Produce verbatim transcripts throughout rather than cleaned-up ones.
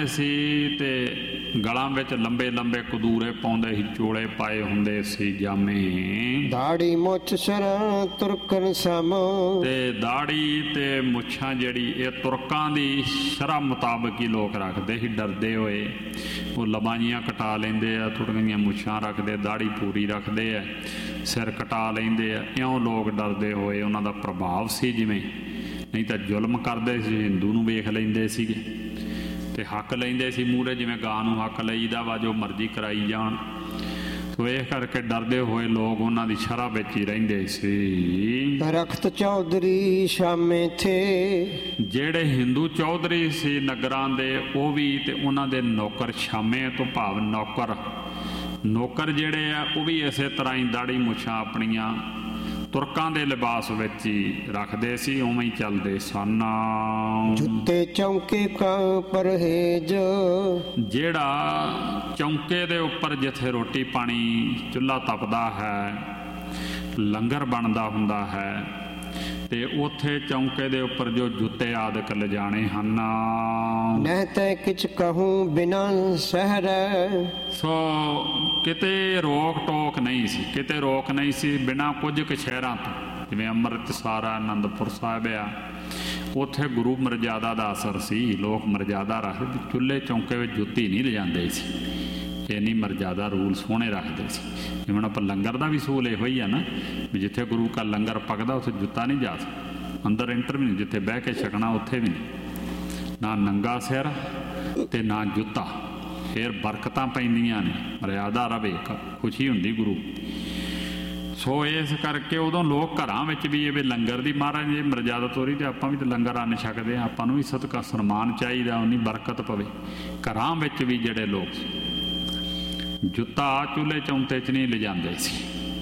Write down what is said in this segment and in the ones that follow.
ਸੀ ਤੇ ਗਲਾਂ ਵਿੱਚ ਲੰਬੇ ਲੰਬੇ ਕਦੂਰੇ ਪਾਉਂਦੇ ਸੀ, ਚੋਲੇ ਪਾਏ ਹੁੰਦੇ ਸੀ ਜਾਮੇ, ਦਾੜੀ ਮੁੱਛ ਸਰਾਂ ਤੁਰਕਨ ਸਮ, ਤੇ ਦਾੜੀ ਤੇ ਮੁੱਛਾਂ ਜਿਹੜੀ ਇਹ ਤੁਰਕਾਂ ਦੀ ਸ਼ਰ੍ਹਾ ਮੁਤਾਬਕ ਹੀ ਲੋਕ ਰੱਖਦੇ ਸੀ, ਡਰਦੇ ਹੋਏ। ਉਹ ਲਬਾਈਆਂ ਕਟਾ ਲੈਂਦੇ ਆ, ਥੋੜ੍ਹੀਆਂ ਜਿਹੀਆਂ ਮੁੱਛਾਂ ਰੱਖਦੇ, ਦਾੜੀ ਪੂਰੀ ਰੱਖਦੇ ਆ, ਸਿਰ ਕਟਾ ਲੈਂਦੇ ਆ, ਇਉਂ ਲੋਕ ਡਰਦੇ ਹੋਏ। ਉਹਨਾਂ ਦਾ ਪ੍ਰਭਾਵ ਸੀ ਜਿਵੇਂ, ਨਹੀਂ ਤਾਂ ਜ਼ੁਲਮ ਕਰਦੇ ਸੀ, ਹਿੰਦੂ ਨੂੰ ਵੇਖ ਲੈਂਦੇ ਸੀਗੇ ਤੇ ਹੱਕ ਲੈਂਦੇ ਸੀ ਮੂਹਰੇ, ਜਿਵੇਂ ਗਾਂ ਨੂੰ ਹੱਕ ਲਈਦਾ ਵਾ, ਜੋ ਮਰਜ਼ੀ ਕਰਾਈ ਜਾਣ। ਸੋ ਇਸ ਕਰਕੇ ਡਰਦੇ ਹੋਏ ਲੋਕ ਉਹਨਾਂ ਦੀ ਸ਼ਰ੍ਹਾ ਵਿੱਚ ਹੀ ਰਹਿੰਦੇ ਸੀ। ਰਖਤ ਚੌਧਰੀ ਸ਼ਾਮੇ ਥੇ, ਜਿਹੜੇ ਹਿੰਦੂ ਚੌਧਰੀ ਸੀ ਨਗਰਾਂ ਦੇ, ਉਹ ਵੀ ਤੇ ਉਹਨਾਂ ਦੇ ਨੌਕਰ, ਸ਼ਾਮੇ ਤੋਂ ਭਾਵ ਨੌਕਰ, ਨੌਕਰ ਜਿਹੜੇ ਆ ਉਹ ਵੀ ਇਸੇ ਤਰ੍ਹਾਂ ਹੀ ਦਾੜੀ ਮੁੱਛਾਂ ਆਪਣੀਆਂ ਤੁਰਕਾਂ ਦੇ ਲਿਬਾਸ ਵਿੱਚ ਹੀ ਰੱਖਦੇ ਸੀ, ਉਵੇਂ ਹੀ ਚੱਲਦੇ ਸਨ। ਜੁੱਤੇ ਚੌਂਕੇ ਕਾ ਪਰਹੇਜ, ਜਿਹੜਾ ਚੌਂਕੇ ਦੇ ਉੱਪਰ ਜਿੱਥੇ ਰੋਟੀ ਪਾਣੀ ਚੁੱਲ੍ਹਾ ਤਪਦਾ ਹੈ, ਲੰਗਰ ਬਣਦਾ ਹੁੰਦਾ ਹੈ, ਤੇ ਉੱਥੇ ਚੌਂਕੇ ਦੇ ਉੱਪਰ ਜੋ ਜੁੱਤੇ ਆਦਿਕ ਲਿਜਾਣੇ ਹਨ। ਨਹਿ ਤੈ ਕਿਛ ਕਹੂੰ ਬਿਨਾਂ ਸਹਿਰ, ਸੋ ਕਿਤੇ ਰੋਕ ਟੋਕ ਨਹੀਂ ਸੀ, ਕਿਤੇ ਰੋਕ ਨਹੀਂ ਸੀ ਬਿਨਾਂ ਕੁਝ ਕੁ ਸ਼ਹਿਰਾਂ ਤੋਂ, ਜਿਵੇਂ ਅੰਮ੍ਰਿਤਸਰ, ਆਨੰਦਪੁਰ ਸਾਹਿਬ ਆ, ਉੱਥੇ ਗੁਰੂ ਮਰਜ਼ਾਦਾ ਦਾ ਅਸਰ ਸੀ। ਲੋਕ ਮਰਜ਼ਾਦਾ ਰੱਖਦੇ, ਚੁੱਲ੍ਹੇ ਚੌਂਕੇ ਵਿੱਚ ਜੁੱਤੀ ਨਹੀਂ ਲਿਜਾਂਦੇ ਸੀ, ਇੰਨੀ ਮਰਜ਼ਾਦਾ ਰੂਲ ਸੋਹਣੇ ਰੱਖਦੇ ਸੀ। ਜਿਵੇਂ ਆਪਾਂ ਲੰਗਰ ਦਾ ਵੀ ਸੂਲ ਇਹੋ ਹੀ ਆ ਨਾ, ਵੀ ਜਿੱਥੇ ਗੁਰੂ ਕਾ ਲੰਗਰ ਪੱਕਦਾ ਉੱਥੇ ਜੁੱਤਾ ਨਹੀਂ ਜਾ ਸਕਦਾ, ਅੰਦਰ ਇੰਟਰ ਵੀ ਨਹੀਂ, ਜਿੱਥੇ ਬਹਿ ਕੇ ਛਕਣਾ ਉੱਥੇ ਵੀ ਨਹੀਂ, ਨਾ ਨੰਗਾ ਸਿਰ ਤੇ ਨਾ ਜੁੱਤਾ। ਫਿਰ ਬਰਕਤਾਂ ਪੈਂਦੀਆਂ ਨੇ, ਮਰਿਆਦਾ ਰਵੇ, ਖੁਸ਼ੀ ਹੁੰਦੀ ਗੁਰੂ। ਸੋ ਇਸ ਕਰਕੇ ਉਦੋਂ ਲੋਕ ਘਰਾਂ ਵਿੱਚ ਵੀ ਇਹ ਵੀ ਲੰਗਰ ਦੀ ਮਹਾਰਾਜ ਨੇ ਮਰਜ਼ਾਦਾ ਤੋਰੀ, ਤੇ ਆਪਾਂ ਵੀ ਤਾਂ ਲੰਗਰ ਅੰਨ ਛਕਦੇ ਹਾਂ, ਆਪਾਂ ਨੂੰ ਵੀ ਸਦਕਾ ਸਨਮਾਨ ਚਾਹੀਦਾ, ਉਨੀ ਬਰਕਤ ਪਵੇ। ਘਰਾਂ ਵਿੱਚ ਵੀ ਜਿਹੜੇ ਲੋਕ ਜੁੱਤਾ ਚੁੱਲ੍ਹੇ ਚੌਂਤੇ 'ਚ ਨਹੀਂ ਲਿਜਾਂਦੇ ਸੀ।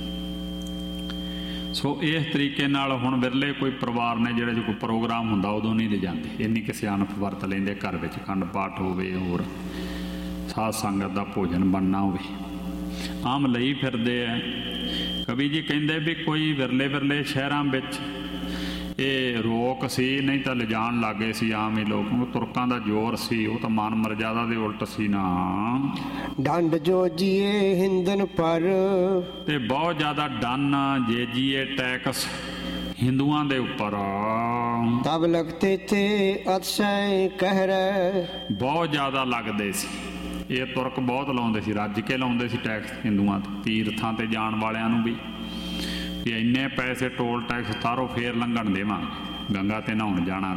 ਸੋ ਇਸ ਤਰੀਕੇ ਨਾਲ ਹੁਣ ਵਿਰਲੇ ਕੋਈ ਪਰਿਵਾਰ ਨੇ ਜਿਹੜੇ 'ਚ ਕੋਈ ਪ੍ਰੋਗਰਾਮ ਹੁੰਦਾ ਉਦੋਂ ਨਹੀਂ ਲਿਜਾਂਦੇ, ਇੰਨੀ ਕਿ ਸਿਆਣਪ ਵਰਤ ਲੈਂਦੇ। ਘਰ ਵਿੱਚ ਅਖੰਡ ਪਾਠ ਹੋਵੇ, ਹੋਰ ਸਾਧ ਸੰਗਤ ਦਾ ਭੋਜਨ ਬਣਨਾ ਹੋਵੇ, ਆਮ ਲਈ ਫਿਰਦੇ ਆ। ਕਵੀ ਜੀ ਕਹਿੰਦੇ ਵੀ ਕੋਈ ਵਿਰਲੇ ਵਿਰਲੇ ਸ਼ਹਿਰਾਂ ਵਿੱਚ ਇਹ ਰੋਕ ਸੀ, ਨਹੀਂ ਤਾਂ ਲਿਜਾਣ ਲੱਗੇ ਸੀ ਆਮ ਹੀ ਲੋਕ। ਤੁਰਕਾਂ ਦਾ ਜ਼ੋਰ ਸੀ, ਉਹ ਤਾਂ ਮਾਨ ਮਰਜ਼ਾਦਾ ਦੇ ਉਲਟ ਸੀ ਨਾ। ਡੰਡ ਜੋ ਜੀਏ ਹਿੰਦਨ ਪਰ, ਤੇ ਬਹੁਤ ਜ਼ਿਆਦਾ ਡੰਨ ਜੇ ਜੀਏ ਟੈਕਸ ਹਿੰਦੂਆਂ ਦੇ ਉੱਪਰ। ਤਬ ਲਗਤੇ ਤੇ ਅਤਸ਼ੈ ਕਹਿਰੈ, ਬਹੁਤ ਜ਼ਿਆਦਾ ਲੱਗਦੇ ਸੀ। ਇਹ ਤੁਰਕ ਬਹੁਤ ਲਾਉਂਦੇ ਸੀ, ਰੱਜ ਕੇ ਲਾਉਂਦੇ ਸੀ ਟੈਕਸ ਹਿੰਦੂਆਂ 'ਤੇ। ਤੀਰਥਾਂ 'ਤੇ ਜਾਣ ਵਾਲਿਆਂ ਨੂੰ ਵੀ ਕਿ ਇੰਨੇ ਪੈਸੇ ਟੋਲ ਟੈਕਸ ਤਾਰੋ ਫੇਰ ਲੰਘਣ ਦੇਵਾਂਗੇ, ਗੰਗਾ 'ਤੇ ਨਹਾਉਣ ਜਾਣਾ।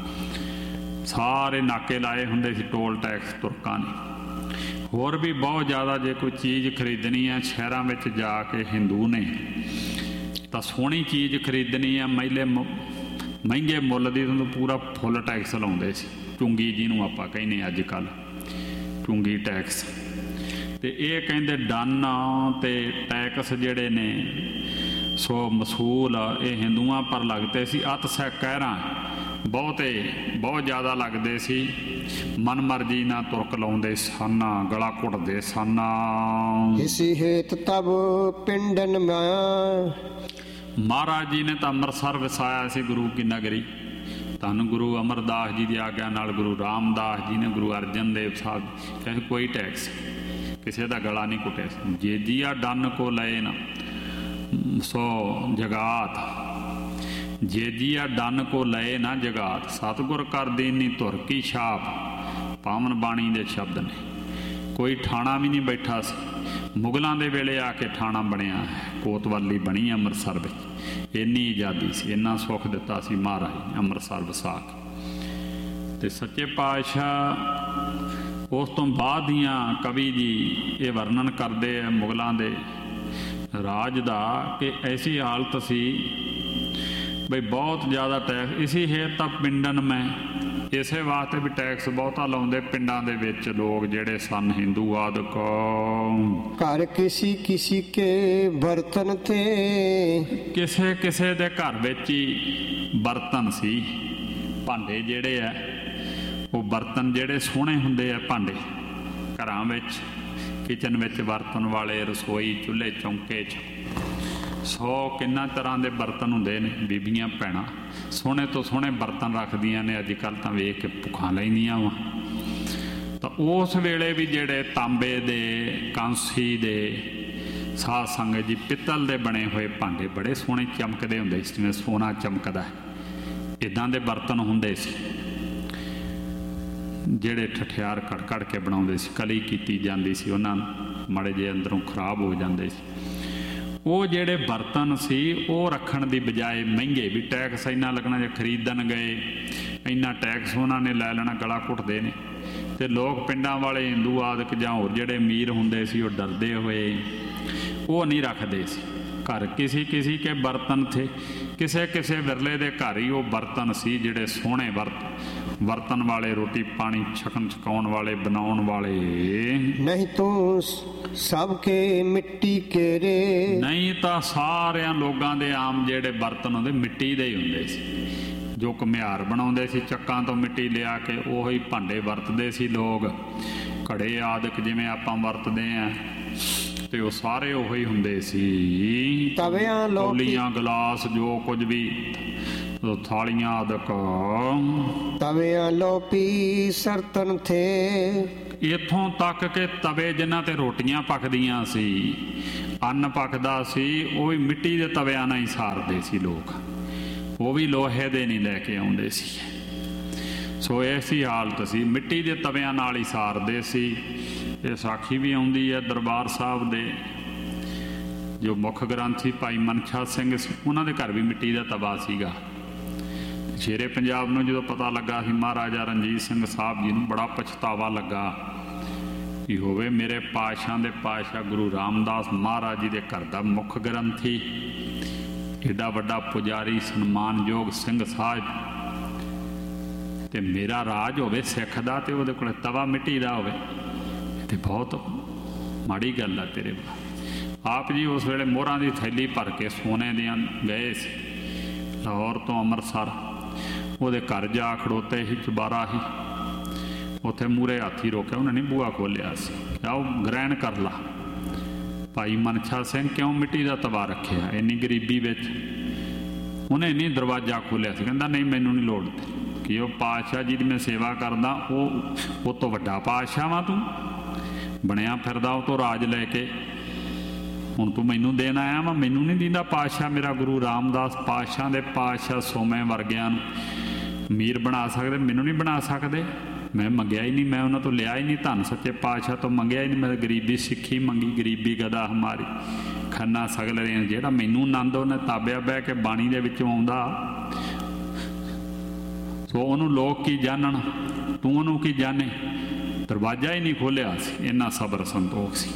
ਸਾਰੇ ਨਾਕੇ ਲਾਏ ਹੁੰਦੇ ਸੀ ਟੋਲ ਟੈਕਸ ਤੁਰਕਾਂ ਨੇ। ਹੋਰ ਵੀ ਬਹੁਤ ਜ਼ਿਆਦਾ, ਜੇ ਕੋਈ ਚੀਜ਼ ਖਰੀਦਣੀ ਆ ਸ਼ਹਿਰਾਂ ਵਿੱਚ ਜਾ ਕੇ ਹਿੰਦੂ ਨੇ, ਤਾਂ ਸੋਹਣੀ ਚੀਜ਼ ਖਰੀਦਣੀ ਆ ਮਹਿਲੇ ਮਹਿੰਗੇ ਮੁੱਲ ਦੀ, ਤੁਹਾਨੂੰ ਪੂਰਾ ਫੁੱਲ ਟੈਕਸ ਲਾਉਂਦੇ ਸੀ। ਚੁੰਗੀ ਜਿਹਨੂੰ ਆਪਾਂ ਕਹਿੰਦੇ ਅੱਜ ਕੱਲ੍ਹ, ਚੁੰਗੀ ਟੈਕਸ। ਤੇ ਇਹ ਕਹਿੰਦੇ ਡੰਨ ਤੇ ਟੈਕਸ ਜਿਹੜੇ ਨੇ ਸੋ ਮਸੂਲ ਇਹ ਹਿੰਦੂਆਂ ਪਰ ਲੱਗਦੇ ਸੀ। ਅਤ ਸੈ ਕਹਿਰਾਂ, ਬਹੁਤੇ ਬਹੁਤ ਜ਼ਿਆਦਾ ਲੱਗਦੇ ਸੀ। ਮਨ ਮਰਜ਼ੀ ਨਾਲ ਤੁਰਕ ਲਾਉਂਦੇ ਸਨ, ਗਲਾ ਘੁੱਟਦੇ ਸਨ। ਇਸੀ ਹੇਤ ਤਬ ਪਿੰਡਨ ਮਾਇਆ, ਮਹਾਰਾਜ ਜੀ ਨੇ ਤਾਂ ਅੰਮ੍ਰਿਤਸਰ ਵਸਾਇਆ ਸੀ, ਗੁਰੂ ਕੀ ਨਗਰੀ। ਧੰਨ ਗੁਰੂ ਅਮਰਦਾਸ ਜੀ ਦੀ ਆਗਿਆ ਨਾਲ ਗੁਰੂ ਰਾਮਦਾਸ ਜੀ ਨੇ, ਗੁਰੂ ਅਰਜਨ ਦੇਵ ਸਾਹਿਬ ਕਹਿੰਦੇ ਕੋਈ ਟੈਕਸ, ਕਿਸੇ ਦਾ ਗਲਾ ਨਹੀਂ ਘੁੱਟਿਆ ਸੀ। ਜੇ ਜੀਆ ਡੰਨ ਕੋ ਲਏ ਨਾ ਸੋ ਜਗਾਤ, ਜੇ ਜੀਆ ਡੰਨ ਕੋ ਲਏ ਨਾ ਜਗਾਤ। ਸਤਿਗੁਰ ਕਰ ਦੇਨੀ ਧੁਰ ਕੀ ਛਾਪ, ਪਾਵਨ ਬਾਣੀ ਦੇ ਸ਼ਬਦ ਨੇ। ਕੋਈ ਠਾਣਾ ਵੀ ਨਹੀਂ ਬੈਠਾ ਸੀ। ਮੁਗਲਾਂ ਦੇ ਵੇਲੇ ਆ ਕੇ ਠਾਣਾ ਬਣਿਆ, ਕੋਤਵਾਲੀ ਬਣੀ ਅੰਮ੍ਰਿਤਸਰ ਵਿੱਚ। ਇੰਨੀ ਆਜ਼ਾਦੀ ਸੀ, ਇੰਨਾ ਸੁੱਖ ਦਿੱਤਾ ਸੀ ਮਹਾਰਾਜ ਨੇ ਅੰਮ੍ਰਿਤਸਰ ਵਸਾ ਕੇ। ਤੇ ਸੱਚੇ ਪਾਤਸ਼ਾਹ ਉਸ ਤੋਂ ਬਾਅਦ ਦੀਆਂ ਕਵੀ ਜੀ ਇਹ ਵਰਣਨ ਕਰਦੇ ਆ ਮੁਗਲਾਂ ਦੇ ਰਾਜ ਦਾ, ਕਿ ਐਸੀ ਹਾਲਤ ਸੀ ਬਈ ਬਹੁਤ ਜ਼ਿਆਦਾ ਟੈਕਸ। ਇਸੀ ਹੇਤ ਤਾਂ ਪਿੰਡਨ ਮੈਂ, ਇਸੇ ਵਾਸਤੇ ਵੀ ਟੈਕਸ ਬਹੁਤਾ ਲਾਉਂਦੇ ਪਿੰਡਾਂ ਦੇ ਵਿੱਚ ਲੋਕ ਜਿਹੜੇ ਸਨ ਹਿੰਦੂ ਆਦਿਕ। ਘਰ ਕਿਸੀ ਕਿਸੀ ਕੇ ਬਰਤਨ ਤੇ, ਕਿਸੇ ਕਿਸੇ ਦੇ ਘਰ ਵਿੱਚ ਹੀ ਬਰਤਨ ਸੀ। ਭਾਂਡੇ ਜਿਹੜੇ ਆ ਉਹ ਬਰਤਨ ਜਿਹੜੇ ਸੋਹਣੇ ਹੁੰਦੇ ਆ ਭਾਂਡੇ ਘਰਾਂ ਵਿੱਚ, ਕਿਚਨ ਵਿੱਚ ਵਰਤਣ ਵਾਲੇ, ਰਸੋਈ ਚੁੱਲ੍ਹੇ ਚੌਂਕੇ 'ਚ ਸੌ ਕਿੰਨਾ ਤਰ੍ਹਾਂ ਦੇ ਬਰਤਨ ਹੁੰਦੇ ਨੇ। ਬੀਬੀਆਂ ਭੈਣਾਂ ਸੋਹਣੇ ਤੋਂ ਸੋਹਣੇ ਬਰਤਨ ਰੱਖਦੀਆਂ ਨੇ। ਅੱਜ ਕੱਲ੍ਹ ਤਾਂ ਵੇਖ ਕੇ ਭੁੱਖਾਂ ਲੈਂਦੀਆਂ ਵਾ। ਤਾਂ ਉਸ ਵੇਲੇ ਵੀ ਜਿਹੜੇ ਤਾਂਬੇ ਦੇ, ਕਾਂਸੀ ਦੇ, ਸਾਧ ਸੰਗਤ ਜੀ ਪਿੱਤਲ ਦੇ ਬਣੇ ਹੋਏ ਭਾਂਡੇ ਬੜੇ ਸੋਹਣੇ ਚਮਕਦੇ ਹੁੰਦੇ ਸੀ, ਜਿਵੇਂ ਸੋਨਾ ਚਮਕਦਾ, ਇੱਦਾਂ ਦੇ ਬਰਤਨ ਹੁੰਦੇ ਸੀ ਜਿਹੜੇ ਠਠਿਆਰ ਕੜ ਕੜ ਕੇ ਬਣਾਉਂਦੇ ਸੀ। ਕਲੀ ਕੀਤੀ ਜਾਂਦੀ ਸੀ ਉਹਨਾਂ ਨੂੰ, ਮਾੜੇ ਜਿਹੇ ਅੰਦਰੋਂ ਖਰਾਬ ਹੋ ਜਾਂਦੇ ਸੀ। ਉਹ ਜਿਹੜੇ ਬਰਤਨ ਸੀ ਉਹ ਰੱਖਣ ਦੀ ਬਜਾਏ ਮਹਿੰਗੇ, ਵੀ ਟੈਕਸ ਇੰਨਾ ਲੱਗਣਾ, ਜੇ ਖਰੀਦਣ ਗਏ ਇੰਨਾ ਟੈਕਸ ਉਹਨਾਂ ਨੇ ਲੈ ਲੈਣਾ, ਗਲਾ ਘੁੱਟਦੇ ਨੇ। ਅਤੇ ਲੋਕ ਪਿੰਡਾਂ ਵਾਲੇ ਹਿੰਦੂ ਆਦਿਕ ਜਾਂ ਹੋਰ ਜਿਹੜੇ ਅਮੀਰ ਹੁੰਦੇ ਸੀ ਉਹ ਡਰਦੇ ਹੋਏ ਉਹ ਨਹੀਂ ਰੱਖਦੇ ਸੀ। ਘਰ ਕਿਸੇ ਕਿਸੇ ਕੇ ਬਰਤਨ ਥੇ, ਕਿਸੇ ਕਿਸੇ ਵਿਰਲੇ ਦੇ ਘਰ ਹੀ ਉਹ ਬਰਤਨ ਸੀ ਜਿਹੜੇ ਸੋਹਣੇ ਬਰਤ ਵਰਤਣ ਵਾਲੇ, ਰੋਟੀ ਪਾਣੀ ਛਕਣ ਛਕਾਉਣ ਵਾਲੇ, ਬਣਾਉਣ ਵਾਲੇ। ਨਹੀਂ ਤੂੰ ਸਭ ਕੇ ਮਿੱਟੀ ਕੇ ਰੇ, ਨਹੀਂ ਤਾਂ ਸਾਰਿਆਂ ਲੋਕਾਂ ਦੇ ਆਮ ਜਿਹੜੇ ਬਰਤਨ ਹੁੰਦੇ ਮਿੱਟੀ ਦੇ ਹੀ ਹੁੰਦੇ ਸੀ। ਜੋ ਘੁਮਿਆਰ ਬਣਾਉਂਦੇ ਸੀ ਚੱਕਾਂ ਤੋਂ ਮਿੱਟੀ ਲਿਆ ਕੇ ਉਹੀ ਭਾਂਡੇ ਵਰਤਦੇ ਸੀ ਲੋਕ। ਘੜੇ ਆਦਿਕ ਜਿਵੇਂ ਆਪਾਂ ਵਰਤਦੇ ਹਾਂ ਤੇ ਉਹ ਸਾਰੇ ਉਹੀ ਹੁੰਦੇ ਸੀ। ਤਵਿਆਂ ਕੌਲੀਆਂ, ਗਲਾਸ, ਜੋ ਕੁਝ ਵੀ, ਥਾਲੀਆਂ ਆਦਿਕ। ਤਵਿਆਂ ਲੋਪੀ ਸਰਤਨ ਥੇ, ਇੱਥੋਂ ਤੱਕ ਕਿ ਤਵੇ ਜਿਨ੍ਹਾਂ ਤੇ ਰੋਟੀਆਂ ਪੱਕਦੀਆਂ ਸੀ, ਅੰਨ ਪੱਕਦਾ ਸੀ, ਉਹ ਵੀ ਮਿੱਟੀ ਦੇ ਤਵਿਆਂ ਨਾਲ ਹੀ ਸਾਰਦੇ ਸੀ ਲੋਕ। ਉਹ ਵੀ ਲੋਹੇ ਦੇ ਨਹੀਂ ਲੈ ਕੇ ਆਉਂਦੇ ਸੀ। ਸੋ ਐਸੀ ਹਾਲਤ ਸੀ, ਮਿੱਟੀ ਦੇ ਤਵਿਆਂ ਨਾਲ ਹੀ ਸਾਰਦੇ ਸੀ। ਇਹ ਸਾਖੀ ਵੀ ਆਉਂਦੀ ਹੈ ਦਰਬਾਰ ਸਾਹਿਬ ਦੇ ਜੋ ਮੁੱਖ ਗ੍ਰੰਥੀ ਭਾਈ ਮਨਸ਼ਾ ਸਿੰਘ ਸੀ, ਉਹਨਾਂ ਦੇ ਘਰ ਵੀ ਮਿੱਟੀ ਦਾ ਤਵਾ ਸੀਗਾ। ਸ਼ੇਰੇ ਪੰਜਾਬ ਨੂੰ ਜਦੋਂ ਪਤਾ ਲੱਗਾ ਸੀ ਮਹਾਰਾਜਾ ਰਣਜੀਤ ਸਿੰਘ ਸਾਹਿਬ ਜੀ ਨੂੰ ਬੜਾ ਪਛਤਾਵਾ ਲੱਗਾ ਕਿ ਹੋਵੇ ਮੇਰੇ ਪਾਤਸ਼ਾਹ ਦੇ ਪਾਤਸ਼ਾਹ ਗੁਰੂ ਰਾਮਦਾਸ ਮਹਾਰਾਜ ਜੀ ਦੇ ਘਰ ਦਾ ਮੁੱਖ ਗ੍ਰੰਥੀ, ਏਡਾ ਵੱਡਾ ਪੁਜਾਰੀ, ਸਨਮਾਨਯੋਗ ਸਿੰਘ ਸਾਹਿਬ, ਤੇ ਮੇਰਾ ਰਾਜ ਹੋਵੇ ਸਿੱਖ ਦਾ ਤੇ ਉਹਦੇ ਕੋਲ ਤਵਾ ਮਿੱਟੀ ਦਾ ਹੋਵੇ, ਤੇ ਬਹੁਤ ਮਾੜੀ ਗੱਲ ਆ ਤੇਰੇ ਕੋਲ। ਆਪ ਜੀ ਉਸ ਵੇਲੇ ਮੋਹਰਾਂ ਦੀ ਥੈਲੀ ਭਰ ਕੇ ਸੋਨੇ ਦੀਆਂ ਗਏ ਸੀ ਲਾਹੌਰ ਤੋਂ ਅੰਮ੍ਰਿਤਸਰ। ਉਹਦੇ ਘਰ ਜਾ ਖੜੋਤੇ ਸੀ, ਚੁਬਾਰਾ ਸੀ, ਉੱਥੇ ਮੂਹਰੇ ਹਾਥੀ ਰੋਕਿਆ, ਉਹਨੇ ਨਹੀਂ ਬੂਹਾ ਖੋਲ੍ਹਿਆ ਸੀ। ਆਓ ਗ੍ਰਹਿਣ ਕਰ ਲਾ। ਭਾਈ ਮਨਸ਼ਾ ਸਿੰਘ ਕਿਉਂ ਮਿੱਟੀ ਦਾ ਤਵਾ ਰੱਖਿਆ ਇੰਨੀ ਗਰੀਬੀ ਵਿੱਚ? ਉਹਨੇ ਨਹੀਂ ਦਰਵਾਜ਼ਾ ਖੋਲ੍ਹਿਆ ਸੀ, ਕਹਿੰਦਾ ਨਹੀਂ ਮੈਨੂੰ ਨਹੀਂ ਲੋੜ ਕਿ ਉਹ ਪਾਤਸ਼ਾਹ ਜੀ ਦੀ ਮੈਂ ਸੇਵਾ ਕਰਦਾ, ਉਹ ਉਹ ਤੋਂ ਵੱਡਾ ਪਾਤਸ਼ਾਹ ਵਾਂ ਤੂੰ, ਬਣਿਆ ਫਿਰਦਾ ਉਹ ਤੋਂ ਰਾਜ ਲੈ ਕੇ, ਹੁਣ ਤੂੰ ਮੈਨੂੰ ਦੇਣ ਆਇਆ ਵਾ, ਮੈਨੂੰ ਨਹੀਂ ਦਿੰਦਾ ਪਾਤਸ਼ਾਹ ਮੇਰਾ ਗੁਰੂ ਰਾਮਦਾਸ। ਪਾਤਸ਼ਾਹ ਦੇ ਪਾਤਸ਼ਾਹ ਸੋਮੇ ਵਰਗਿਆਂ ਨੂੰ ਅਮੀਰ ਬਣਾ ਸਕਦੇ, ਮੈਨੂੰ ਨਹੀਂ ਬਣਾ ਸਕਦੇ। ਮੈਂ ਮੰਗਿਆ ਹੀ ਨਹੀਂ, ਮੈਂ ਉਹਨਾਂ ਤੋਂ ਲਿਆ ਹੀ ਨਹੀਂ ਧਨ, ਸੱਚੇ ਪਾਤਸ਼ਾਹ ਤੋਂ ਮੰਗਿਆ ਹੀ ਨਹੀਂ। ਮੈਂ ਗਰੀਬੀ ਸਿੱਖੀ ਮੰਗੀ, ਗਰੀਬੀ ਗਦਾ ਹਮਾਰੀ ਖੰਨਾ ਸਗਲ ਰੇਨ। ਜਿਹੜਾ ਮੈਨੂੰ ਆਨੰਦ ਉਹਨੇ ਤਾਬਿਆ ਬਹਿ ਕੇ ਬਾਣੀ ਦੇ ਵਿੱਚੋਂ ਆਉਂਦਾ, ਸੋ ਉਹਨੂੰ ਲੋਕ ਕੀ ਜਾਣਨ, ਤੂੰ ਉਹਨੂੰ ਕੀ ਜਾਣੇ। ਦਰਵਾਜ਼ਾ ਹੀ ਨਹੀਂ ਖੋਲ੍ਹਿਆ ਸੀ, ਇੰਨਾ ਸਬਰ ਸੰਤੋਖ ਸੀ।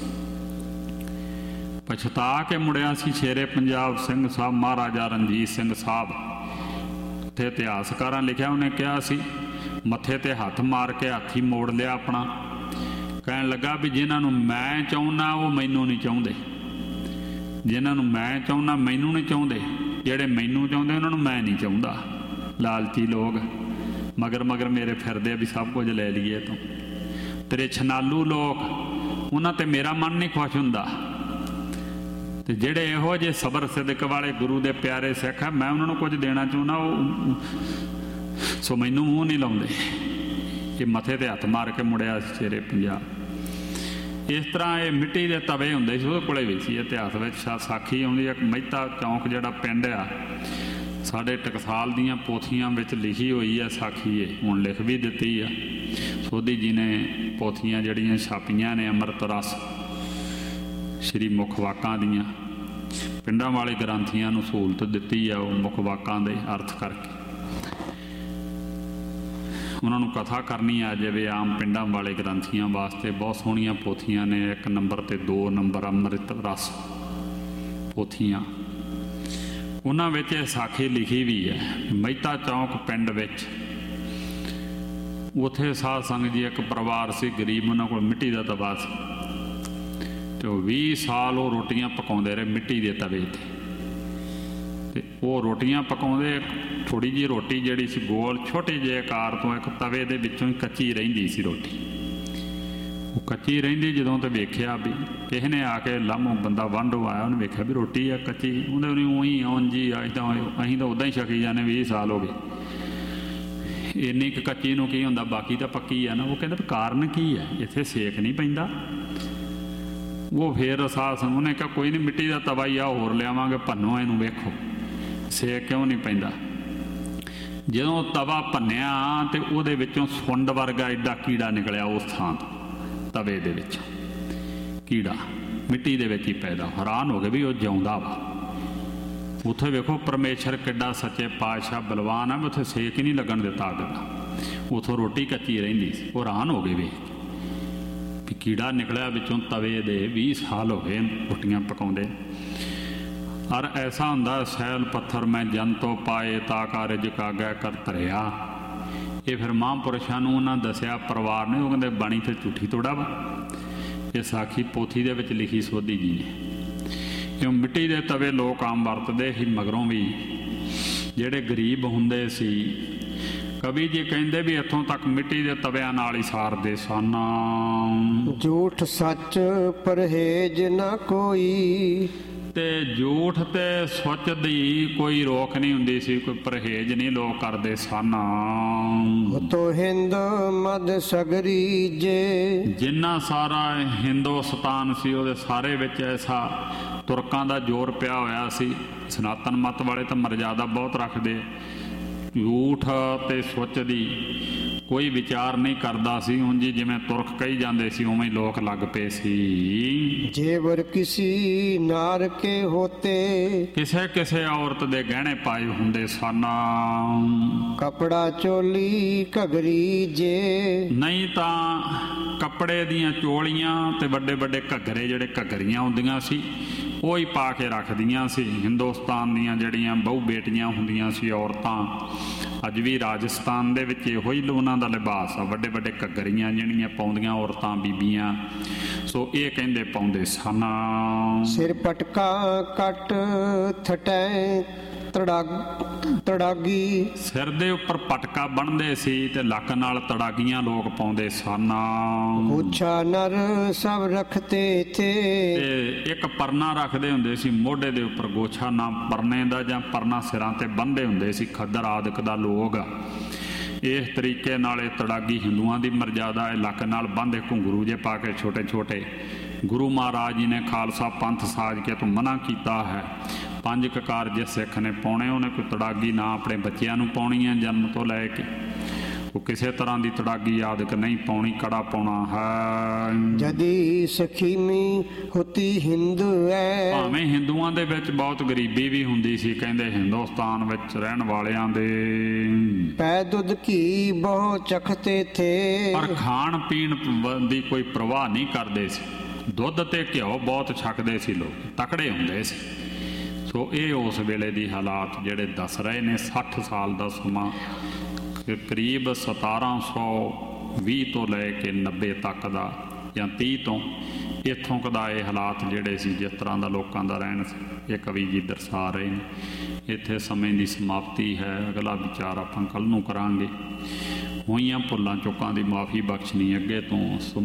ਪਛਤਾ ਕੇ ਮੁੜਿਆ ਸੀ ਸ਼ੇਰੇ ਪੰਜਾਬ ਸਿੰਘ ਸਾਹਿਬ, ਮਹਾਰਾਜਾ ਰਣਜੀਤ ਸਿੰਘ ਸਾਹਿਬ। ਉੱਥੇ ਇਤਿਹਾਸਕਾਰਾਂ ਲਿਖਿਆ, ਉਹਨੇ ਕਿਹਾ ਸੀ ਮੱਥੇ ਤੇ ਹੱਥ ਮਾਰ ਕੇ ਹਾਥੀ ਮੋੜ ਲਿਆ ਆਪਣਾ, ਕਹਿਣ ਲੱਗਾ ਵੀ ਜਿਨ੍ਹਾਂ ਨੂੰ ਮੈਂ ਚਾਹੁੰਦਾ ਉਹ ਮੈਨੂੰ ਨਹੀਂ ਚਾਹੁੰਦੇ, ਜਿਨ੍ਹਾਂ ਨੂੰ ਮੈਂ ਚਾਹੁੰਦਾ ਮੈਨੂੰ ਨਹੀਂ ਚਾਹੁੰਦੇ, ਜਿਹੜੇ ਮੈਨੂੰ ਚਾਹੁੰਦੇ ਉਹਨਾਂ ਨੂੰ ਮੈਂ ਨਹੀਂ ਚਾਹੁੰਦਾ। ਲਾਲਚੀ ਲੋਕ ਮਗਰ ਮਗਰ ਮੇਰੇ ਫਿਰਦੇ ਵੀ ਸਭ ਕੁਝ ਲੈ ਲਈਏ ਤੂੰ। ਤੇਰੇ ਛਨਾਲੂ ਲੋਕ, ਉਹਨਾਂ ਤੇ ਮੇਰਾ ਮਨ ਨਹੀਂ ਖੁਸ਼ ਹੁੰਦਾ। ਤੇ ਜਿਹੜੇ ਇਹੋ ਜਿਹੇ ਸਬਰ ਸਿਦਕ ਵਾਲੇ ਗੁਰੂ ਦੇ ਪਿਆਰੇ ਸਿੱਖ ਆ, ਮੈਂ ਉਹਨਾਂ ਨੂੰ ਕੁਝ ਦੇਣਾ ਚਾਹੁੰਦਾ, ਉਹ ਸੋ ਮੈਨੂੰ ਮੂੰਹ ਨਹੀਂ ਲਾਉਂਦੇ। ਇਹ ਮੱਥੇ ਤੇ ਹੱਥ ਮਾਰ ਕੇ ਮੁੜਿਆ ਸੀ ਸ਼ੇਰੇ ਪੰਜਾਬ। ਇਸ ਤਰ੍ਹਾਂ ਇਹ ਮਿੱਟੀ ਦੇ ਤਵੇ ਹੁੰਦੇ ਸੀ, ਉਹਦੇ ਕੋਲੇ ਵੀ ਸੀ। ਇਤਿਹਾਸ ਵਿੱਚ ਸਾਖੀ ਆਉਂਦੀ ਹੈ, ਇੱਕ ਮਹਿਤਾ ਚੌਂਕ ਜਿਹੜਾ ਪਿੰਡ ਆ ਸਾਡੇ ਟਕਸਾਲ ਦੀਆਂ ਪੋਥੀਆਂ ਵਿੱਚ ਲਿਖੀ ਹੋਈ ਹੈ ਸਾਖੀ। ਇਹ ਹੁਣ ਲਿਖ ਵੀ ਦਿੱਤੀ ਆ ਸੋਧੀ ਜੀ ਨੇ। ਪੋਥੀਆਂ ਜਿਹੜੀਆਂ ਛਾਪੀਆਂ ਨੇ ਅੰਮ੍ਰਿਤ ਰਸ ਸ਼੍ਰੀ ਮੁੱਖ ਵਾਕਾਂ ਦੀਆਂ, ਪਿੰਡਾਂ ਵਾਲੇ ਗ੍ਰੰਥੀਆਂ ਨੂੰ ਸਹੂਲਤ ਦਿੱਤੀ ਆ ਉਹ ਮੁੱਖ ਵਾਕਾਂ ਦੇ ਅਰਥ ਕਰਕੇ ਉਹਨਾਂ ਨੂੰ ਕਥਾ ਕਰਨੀ ਆ ਜਾਵੇ। ਆਮ ਪਿੰਡਾਂ ਵਾਲੇ ਗ੍ਰੰਥੀਆਂ ਵਾਸਤੇ ਬਹੁਤ ਸੋਹਣੀਆਂ ਪੋਥੀਆਂ ਨੇ। ਇੱਕ ਨੰਬਰ ਤੇ ਦੋ ਨੰਬਰ ਅੰਮ੍ਰਿਤ ਰਸ ਪੋਥੀਆਂ, ਉਹਨਾਂ ਵਿੱਚ ਇਹ ਸਾਖੀ ਲਿਖੀ ਵੀ ਹੈ। ਮਹਿਤਾ ਚੌਂਕ ਪਿੰਡ ਵਿੱਚ ਉੱਥੇ ਸਾਧ ਸੰਗਤ ਜੀ ਇੱਕ ਪਰਿਵਾਰ ਸੀ ਗਰੀਬ, ਉਹਨਾਂ ਕੋਲ ਮਿੱਟੀ ਦਾ ਤਵਾ ਸੀ, ਤੇ ਉਹ ਵੀਹ ਸਾਲ ਉਹ ਰੋਟੀਆਂ ਪਕਾਉਂਦੇ ਰਹੇ ਮਿੱਟੀ ਦੇ ਤਵੇ 'ਤੇ। ਤੇ ਉਹ ਰੋਟੀਆਂ ਪਕਾਉਂਦੇ, ਥੋੜ੍ਹੀ ਜਿਹੀ ਰੋਟੀ ਜਿਹੜੀ ਸੀ ਗੋਲ ਛੋਟੇ ਜਿਹੇ ਆਕਾਰ ਤੋਂ ਇੱਕ ਤਵੇ ਦੇ ਵਿੱਚੋਂ ਹੀ ਕੱਚੀ ਰਹਿੰਦੀ ਸੀ ਰੋਟੀ। ਉਹ ਕੱਚੀ ਰਹਿੰਦੀ ਜਦੋਂ ਤੇ ਵੇਖਿਆ ਵੀ ਕਿਸੇ ਨੇ ਆ ਕੇ ਲਾਮੋਂ ਬੰਦਾ ਵਾਂਢੋਂ ਆਇਆ, ਉਹਨੇ ਵੇਖਿਆ ਵੀ ਰੋਟੀ ਆ ਕੱਚੀ। ਉਹਨੇ ਉਹਨੇ ਉਹੀ ਆਉਣ ਜੀ ਅੱਜ ਤਾਂ ਅਸੀਂ ਤਾਂ ਉੱਦਾਂ ਹੀ ਛਕੀ ਜਾਂਦੇ, ਵੀਹ ਸਾਲ ਹੋ ਗਏ। ਇੰਨੀ ਕੁ ਕੱਚੀ ਨੂੰ ਕੀ ਹੁੰਦਾ, ਬਾਕੀ ਤਾਂ ਪੱਕੀ ਆ ਨਾ। ਉਹ ਕਹਿੰਦਾ ਵੀ ਕਾਰਨ ਕੀ ਹੈ, ਇੱਥੇ ਸੇਕ ਨਹੀਂ ਪੈਂਦਾ। ਉਹ ਫਿਰ ਅਹਿਸਾਸ, ਉਹਨੇ ਕਿਹਾ ਕੋਈ ਨਹੀਂ, ਮਿੱਟੀ ਦਾ ਤਵਾ ਹੀ ਆ, ਹੋਰ ਲਿਆਵਾਂਗੇ, ਭੰਨੋ ਇਹਨੂੰ, ਵੇਖੋ ਸੇਕ ਕਿਉਂ ਨਹੀਂ ਪੈਂਦਾ। ਜਦੋਂ ਤਵਾ ਭੰਨਿਆ ਤੇ ਉਹਦੇ ਵਿੱਚੋਂ ਸੁੰਡ ਵਰਗਾ ਐਡਾ ਕੀੜਾ ਨਿਕਲਿਆ ਉਸ ਥਾਂ ਤੋਂ, ਤਵੇ ਦੇ ਵਿੱਚ ਕੀੜਾ ਮਿੱਟੀ ਦੇ ਵਿੱਚ ਹੀ ਪੈਦਾ। ਹੈਰਾਨ ਹੋ ਗਏ ਵੀ ਉਹ ਜਿਉਂਦਾ ਵਾ। ਉੱਥੇ ਵੇਖੋ ਪਰਮੇਸ਼ਰ ਕਿੱਡਾ ਸੱਚੇ ਪਾਤਸ਼ਾਹ ਬਲਵਾਨ ਆ, ਉੱਥੇ ਸੇਕ ਹੀ ਨਹੀਂ ਲੱਗਣ ਦਿੱਤਾ ਅੱਗ ਦਾ। ਉੱਥੋਂ ਰੋਟੀ ਕੱਚੀ ਰਹਿੰਦੀ ਸੀ। ਉਹ ਹੈਰਾਨ ਹੋ ਗਏ ਵੀ ਵੀ ਕੀੜਾ ਨਿਕਲਿਆ ਵਿੱਚੋਂ ਤਵੇ ਦੇ। ਵੀਹ ਸਾਲ ਹੋ ਗਏ ਰੋਟੀਆਂ ਪਕਾਉਂਦੇ। ਅਰ ਐਸਾ ਹੁੰਦਾ ਸੈਲ ਪੱਥਰ ਮੈਂ ਜਨ ਤੋਂ ਪਾਏ ਤਾ ਕਾਰਜ ਕਾਗੈ ਕਰ ਧਰਿਆ। ਇਹ ਫਿਰ ਮਹਾਂਪੁਰਸ਼ਾਂ ਨੂੰ ਉਹਨਾਂ ਦੱਸਿਆ ਪਰਿਵਾਰ ਨੇ। ਉਹ ਕਹਿੰਦੇ ਬਾਣੀ ਤੇ ਝੂਠੀ ਤੋੜਾ ਵਾ। ਇਹ ਸਾਖੀ ਪੋਥੀ ਦੇ ਵਿੱਚ ਲਿਖੀ ਸੋਧੀ ਜੀ ਨੇ। ਇਹ ਮਿੱਟੀ ਦੇ ਤਵੇ ਲੋਕ ਆਮ ਵਰਤਦੇ ਸੀ। ਮਗਰੋਂ ਵੀ ਜਿਹੜੇ ਗਰੀਬ ਹੁੰਦੇ ਸੀ, ਕਵੀ ਜੀ ਕਹਿੰਦੇ ਵੀ ਇੱਥੋਂ ਤੱਕ ਮਿੱਟੀ ਦੇ ਤਵਿਆਂ ਨਾਲ ਹੀ ਸਾਰਦੇ ਸਨ। ਝੂਠ ਸੱਚ ਪਰਹੇਜ ਨਾ ਕੋਈ। ਤੇ ਝੂਠ ਤੇ ਸੱਚ ਦੀ ਕੋਈ ਰੋਕ ਨਹੀਂ ਹੁੰਦੀ ਸੀ, ਕੋਈ ਪਰਹੇਜ ਨਹੀਂ ਲੋਕ ਕਰਦੇ ਸਨ। ਤੋ ਹਿੰਦ ਮਦ ਸਗਰੀ ਜੇ। ਜਿੰਨਾ ਸਾਰਾ ਹਿੰਦੁਸਤਾਨ ਸੀ ਉਹਦੇ ਸਾਰੇ ਵਿੱਚ ਐਸਾ ਤੁਰਕਾਂ ਦਾ ਜ਼ੋਰ ਪਿਆ ਹੋਇਆ ਸੀ। ਸਨਾਤਨ ਮਤ ਵਾਲੇ ਤਾਂ ਮਰਜ਼ਾਦਾ ਬਹੁਤ ਰੱਖਦੇ। ਝੂਠ ਤੇ ਸੱਚ ਦੀ ਕੋਈ ਵਿਚਾਰ ਨਹੀਂ ਕਰਦਾ ਸੀ। ਉਂਝ ਜਿਵੇਂ ਤੁਰਕ ਕਹੀ ਜਾਂਦੇ ਸੀ ਉਵੇਂ ਲੋਕ ਲੱਗ ਪਏ ਸੀ। ਜੇਵਰ ਕਿਸੀ ਨਾਰ ਕੇ ਹੋਤੇ। ਕਿਸੇ ਕਿਸੇ ਔਰਤ ਦੇ ਗਹਿਣੇ ਪਾਏ ਹੁੰਦੇ ਸਨ। ਕਪੜਾ ਚੋਲੀ ਘਗਰੀ ਜੇ। ਨਹੀਂ ਤਾਂ ਕੱਪੜੇ ਦੀਆਂ ਚੋਲੀਆਂ ਤੇ ਵੱਡੇ ਵੱਡੇ ਘੱਗਰੇ, ਜਿਹੜੇ ਘੱਗਰੀਆਂ ਹੁੰਦੀਆਂ ਸੀ, ਉਹ ਹੀ ਪਾ ਕੇ ਰੱਖਦੀਆਂ ਸੀ। ਹਿੰਦੁਸਤਾਨ ਦੀਆਂ ਜਿਹੜੀਆਂ ਬਹੁ ਬੇਟੀਆਂ ਹੁੰਦੀਆਂ ਸੀ ਔਰਤਾਂ, ਅੱਜ ਵੀ ਰਾਜਸਥਾਨ ਦੇ ਵਿੱਚ ਇਹੋ ਹੀ ਉਹਨਾਂ ਦਾ ਲਿਬਾਸ ਆ। ਵੱਡੇ ਵੱਡੇ ਘੱਗਰੀਆਂ ਜਿਹੜੀਆਂ ਪਾਉਂਦੀਆਂ ਔਰਤਾਂ ਬੀਬੀਆਂ, ਸੋ ਇਹ ਕਹਿੰਦੇ ਪਾਉਂਦੇ ਸਨ। ਸਿਰ ਪਟਕਾ ਕੱਟ ਥਟੈ ਤੜਾਗ ਤੜਾਗੀ। ਸਿਰ ਦੇ ਉੱਪਰ ਪਟਕਾ ਬੰਨ੍ਹਦੇ ਸੀ ਤੇ ਲੱਕ ਨਾਲ ਤੜਾਗੀਆਂ ਲੋਕ ਪਾਉਂਦੇ ਸਨ। ਗੋਛਾ ਨਰ ਸਭ ਰੱਖਤੇ ਥੇ। ਤੇ ਇੱਕ ਪਰਨਾ ਰੱਖਦੇ ਹੁੰਦੇ ਸੀ ਮੋਢੇ ਦੇ ਉੱਪਰ। ਗੋਛਾ ਨਾ ਪਰਨੇ ਦਾ ਜਾਂ ਪਰਨਾ ਸਿਰਾਂ ਤੇ ਬੰਨ੍ਹਦੇ ਹੁੰਦੇ ਸੀ ਖੱਦਰ ਆਦਿਕ ਦਾ ਲੋਕ। ਇਸ ਤਰੀਕੇ ਨਾਲ ਇਹ ਤੜਾਗੀ ਹਿੰਦੂਆਂ ਦੀ ਮਰਜ਼ਾਦਾ ਹੈ। ਲੱਕ ਨਾਲ ਬੰਨ੍ਹਦੇ ਘੁੰਗਰੂ ਜੇ ਪਾ ਕੇ ਛੋਟੇ ਛੋਟੇ। ਗੁਰੂ ਮਹਾਰਾਜ ਜੀ ਨੇ ਖਾਲਸਾ ਪੰਥ ਸਾਜ ਕੇ ਤੋਂ ਮਨਾ ਕੀਤਾ ਹੈ। ਪੰਜ ਕਕਾਰ ਜੇ ਸਿੱਖ ਨੇ ਪਾਉਣੇ, ਉਹਨੇ ਕੋਈ ਤੜਾਗੀ ਨਾ ਆਪਣੇ ਬੱਚਿਆਂ ਨੂੰ ਪਾਉਣੀ ਹੈ ਜਨਮ ਤੋਂ ਲੈ ਕੇ। ਉਹ ਕਿਸੇ ਤਰ੍ਹਾਂ ਦੀ ਤੜਾਗੀ ਆਦਿਕ ਨਹੀਂ ਪਾਉਣੀ, ਕੜਾ ਪਾਉਣਾ ਹੈ। ਜਦੀ ਸਖੀਮੀ ਹੋਤੀ ਹਿੰਦ ਹੈ। ਭਾਵੇਂ ਹਿੰਦੂਆਂ ਦੇ ਵਿੱਚ ਬਹੁਤ ਗਰੀਬੀ ਵੀ ਹੁੰਦੀ ਸੀ, ਕਹਿੰਦੇ ਹਿੰਦੁਸਤਾਨ ਵਿੱਚ ਰਹਿਣ ਵਾਲਿਆਂ ਦੇ। ਪੈ ਦੁੱਧ ਘੀ ਬਹੁ ਚਖਤੇ ਥੇ। ਪਰ ਖਾਣ ਪੀਣ ਦੀ ਕੋਈ ਪਰਵਾਹ ਨਹੀਂ ਕਰਦੇ ਸੀ। ਦੁੱਧ ਤੇ ਘਿਓ ਬਹੁਤ ਛਕਦੇ ਸੀ ਲੋਕ, ਤਕੜੇ ਹੁੰਦੇ ਸੀ। ਸੋ ਇਹ ਉਸ ਵੇਲੇ ਦੀ ਹਾਲਾਤ ਜਿਹੜੇ ਦੱਸ ਰਹੇ ਨੇ। ਸੱਠ ਸਾਲ ਦਾ ਸਮਾਂ, ਕਰੀਬ ਸਤਾਰਾਂ ਸੌ ਵੀਹ ਤੋਂ ਲੈ ਕੇ ਨੱਬੇ ਤੱਕ ਦਾ ਜਾਂ ਤੀਹ ਤੋਂ ਇੱਥੋਂ ਕਦਾ ਇਹ ਹਾਲਾਤ ਜਿਹੜੇ ਸੀ, ਜਿਸ ਤਰ੍ਹਾਂ ਦਾ ਲੋਕਾਂ ਦਾ ਰਹਿਣ ਸੀ, ਇਹ ਕਵੀ ਜੀ ਦਰਸਾ ਰਹੇ ਨੇ। ਇੱਥੇ ਸਮੇਂ ਦੀ ਸਮਾਪਤੀ ਹੈ। ਅਗਲਾ ਵਿਚਾਰ ਆਪਾਂ ਕੱਲ੍ਹ ਨੂੰ ਕਰਾਂਗੇ। ਹੋਈਆਂ ਭੁੱਲਾਂ ਚੁੱਕਾਂ ਦੀ ਮਾਫੀ ਬਖਸ਼ਣੀ ਅੱਗੇ ਤੋਂ।